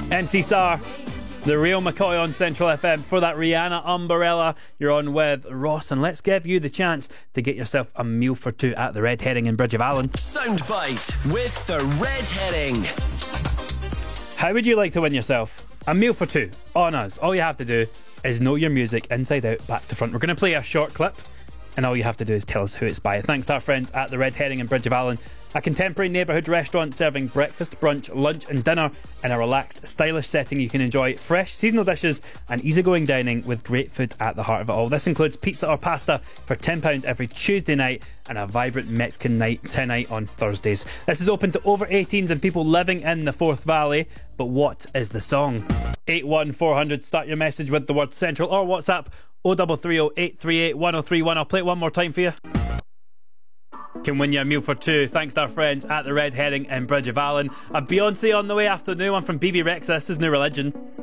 MC Sar, the real McCoy on Central FM for that Rihanna Umbrella. You're on with Ross, and let's give you the chance to get yourself a meal for two at the Red Herring in Bridge of Allen. Soundbite with the Red Herring. How would you like to win yourself a meal for two on us? All you have to do is know your music inside out, back to front. We're going to play a short clip, and all you have to do is tell us who it's by. Thanks to our friends at the Red Herring in Bridge of Allen, a contemporary neighbourhood restaurant serving breakfast, brunch, lunch and dinner in a relaxed, stylish setting. You can enjoy fresh, seasonal dishes and easygoing dining with great food at the heart of it all. This includes pizza or pasta for £10 every Tuesday night and a vibrant Mexican night tonight on Thursdays. This is open to over 18s and people living in the Forth Valley. But what is the song? 81400, start your message with the word Central, or WhatsApp 0330 838 1031. I'll play it one more time for you. Can win you a meal for two thanks to our friends at the Red Herring in Bridge of Allen. A Beyonce on the way after the new one from BB Rexa. This is New Religion.